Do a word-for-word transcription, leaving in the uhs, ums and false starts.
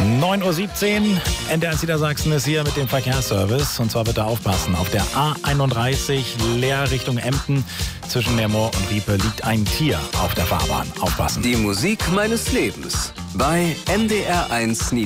neun Uhr siebzehn, N D R Niedersachsen ist hier mit dem Verkehrsservice. Und zwar bitte aufpassen, auf der A einunddreißig leer Richtung Emden zwischen Lermoor und Riepe liegt ein Tier auf der Fahrbahn. Aufpassen. Die Musik meines Lebens bei N D R eins Niedersachsen.